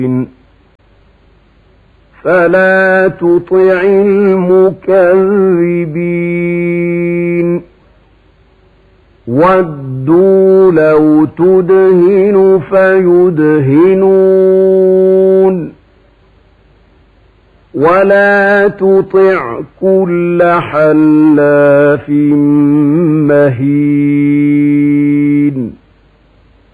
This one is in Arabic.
فلا تطع المكذبين ودوا لو تدهن فيدهنون ولا تطع كل حلاف مهين